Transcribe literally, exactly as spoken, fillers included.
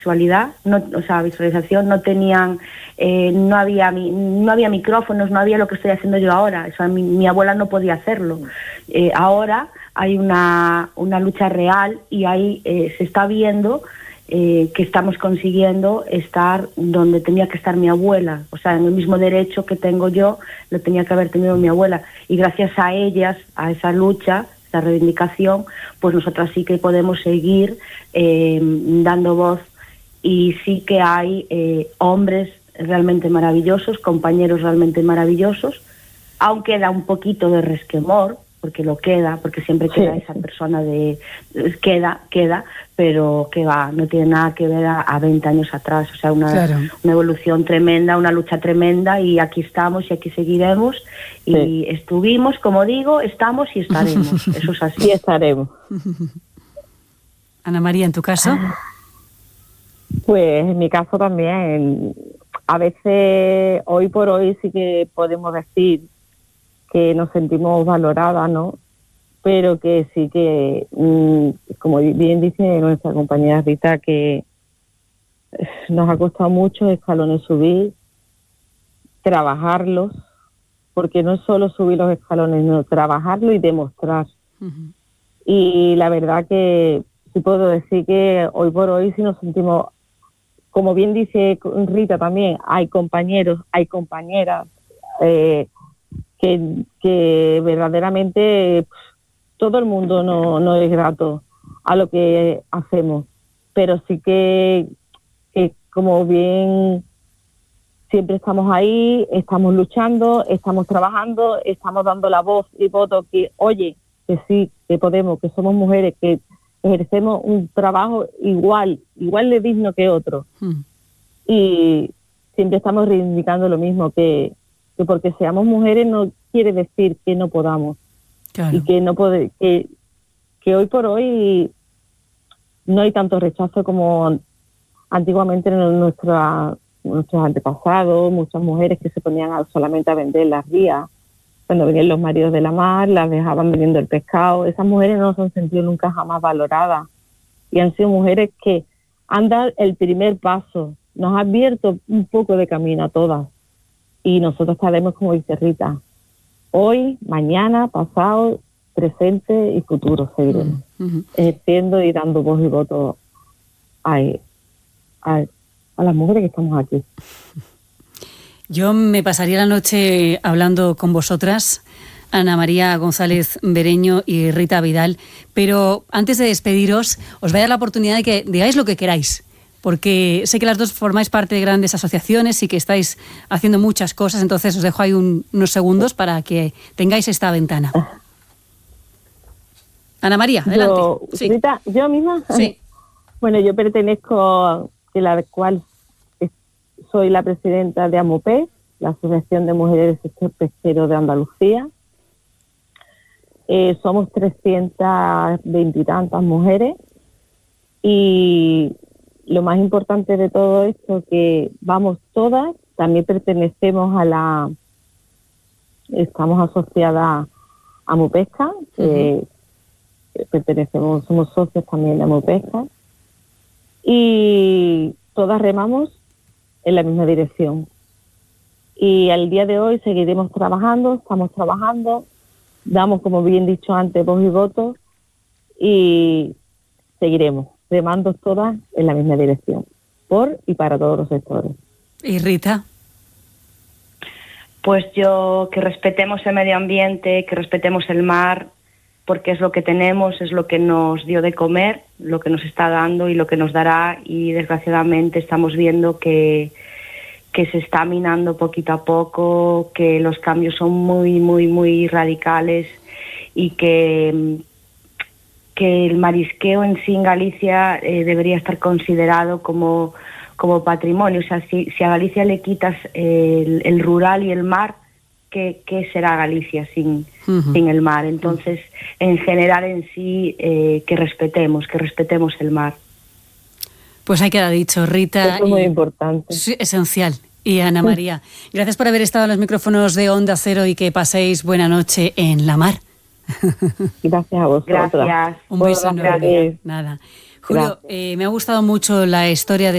visualidad, no, o sea, visualización, no tenían, eh, no había no había micrófonos, no había lo que estoy haciendo yo ahora. O sea, mi, mi abuela no podía hacerlo. Eh, ahora hay una, una lucha real y ahí eh, se está viendo eh, que estamos consiguiendo estar donde tenía que estar mi abuela. O sea, en el mismo derecho que tengo yo, lo tenía que haber tenido mi abuela. Y gracias a ellas, a esa lucha, esa reivindicación, pues nosotras sí que podemos seguir eh, dando voz. Y sí que hay eh, hombres realmente maravillosos, compañeros realmente maravillosos, aunque da un poquito de resquemor, porque lo queda, porque siempre queda sí. esa persona de... queda, queda, pero que va, no tiene nada que ver a, a veinte años atrás. O sea, una, claro. una evolución tremenda, una lucha tremenda, y aquí estamos y aquí seguiremos, y sí. estuvimos, como digo, estamos y estaremos. Eso es así. Y estaremos. Ana María, ¿en tu caso? Pues en mi caso también. A veces, hoy por hoy, sí que podemos decir que nos sentimos valoradas, ¿no? Pero que sí que, mmm, como bien dice nuestra compañera Rita, que nos ha costado muchos escalones subir, trabajarlos, porque no es solo subir los escalones, no, trabajarlo y demostrar. Uh-huh. Y la verdad que sí puedo decir que hoy por hoy sí nos sentimos, como bien dice Rita también, hay compañeros, hay compañeras, eh, que, que verdaderamente todo el mundo no, no es grato a lo que hacemos, pero sí que, que como bien siempre estamos ahí, estamos luchando, estamos trabajando, estamos dando la voz y voto que, oye, que sí, que podemos, que somos mujeres, que ejercemos un trabajo igual, igual de digno que otro. Hmm. Y siempre estamos reivindicando lo mismo, que que porque seamos mujeres no quiere decir que no podamos. Claro. Y que no puede, que, que hoy por hoy no hay tanto rechazo como antiguamente en nuestra, nuestros antepasados, muchas mujeres que se ponían a, solamente a vender las vías, cuando venían los maridos de la mar, las dejaban vendiendo el pescado. Esas mujeres no se han sentido nunca jamás valoradas, y han sido mujeres que han dado el primer paso, nos han abierto un poco de camino a todas. Y nosotros sabemos, como dice Rita, hoy, mañana, pasado, presente y futuro seguiremos uh-huh. ejerciendo y dando voz y voto a, a, a las mujeres que estamos aquí. Yo me pasaría la noche hablando con vosotras, Ana María González Bereño y Rita Vidal, pero antes de despediros, os voy a dar la oportunidad de que digáis lo que queráis, porque sé que las dos formáis parte de grandes asociaciones y que estáis haciendo muchas cosas, entonces os dejo ahí un, unos segundos para que tengáis esta ventana. Ana María, adelante. Yo, sí. Rita, ¿yo misma? Sí. Bueno, yo pertenezco, de la cual soy la presidenta de AMUPES, la Asociación de Mujeres del Sector Pesquero de Andalucía. Eh, somos trescientas veinte y tantas mujeres, y lo más importante de todo esto, que vamos todas, también pertenecemos a la, estamos asociadas a MUPESCA, uh-huh. eh, pertenecemos, somos socios también de MUPESCA, y todas remamos en la misma dirección. Y al día de hoy seguiremos trabajando, estamos trabajando, damos, como bien dicho antes, voz y voto, y seguiremos remando todas en la misma dirección, por y para todos los sectores. ¿Y Rita? Pues yo, que respetemos el medio ambiente, que respetemos el mar, porque es lo que tenemos, es lo que nos dio de comer, lo que nos está dando y lo que nos dará, y desgraciadamente estamos viendo que, que se está minando poquito a poco, que los cambios son muy, muy, muy radicales, y que... que el marisqueo en sí en Galicia eh, debería estar considerado como, como patrimonio. O sea, si, si a Galicia le quitas eh, el, el rural y el mar, ¿qué, qué será Galicia sin, uh-huh. sin el mar? Entonces, en general en sí, eh, que respetemos, que respetemos el mar. Pues ahí queda dicho, Rita. Eso es muy importante. Sí, esencial. Y Ana María, gracias por haber estado en los micrófonos de Onda Cero, y que paséis buena noche en la mar. Gracias a vosotros. Gracias. Un beso enorme. Nada. Julio, eh, me ha gustado mucho la historia de